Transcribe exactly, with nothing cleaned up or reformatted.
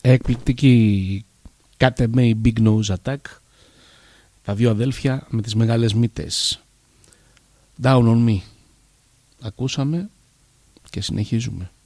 Εκπληκτική κάτε με η Big Nose Attack. Τα δύο αδέλφια με τις μεγάλες μύτες. Down on me. Ακούσαμε και συνεχίζουμε.